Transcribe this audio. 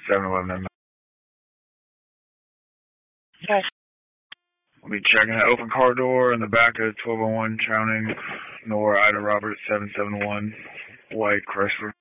7-Eleven. Okay. We'll be checking the open car door in the back of 1201 Chowning, Nora Ida Roberts 771, white Chrysler.